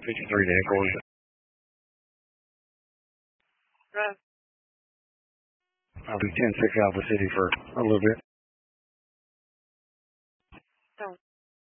53 to headquarters. I'll be 10-6 out of the city for a little bit.